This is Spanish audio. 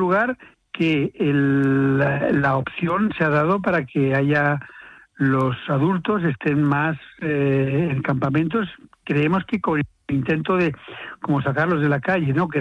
lugar, que la opción se ha dado para que haya los adultos estén más en campamentos. Creemos que con el intento de como sacarlos de la calle, ¿no?